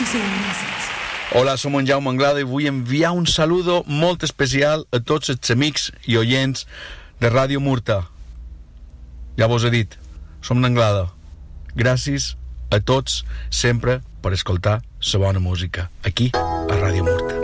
Hola, som en Jaume Anglada i vull enviar un saludo molt especial a tots els amics i oients de Ràdio Murta. Ja vos he dit, som d'Anglada. Gràcies a tots sempre per escoltar la bona música aquí a Ràdio Murta.